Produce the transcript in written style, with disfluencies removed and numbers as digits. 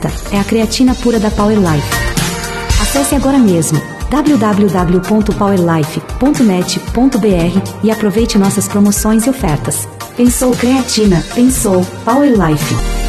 É a creatina pura da Power Life. Acesse agora mesmo www.powerlife.net.br e aproveite nossas promoções e ofertas. Pensou creatina, pensou Power Life.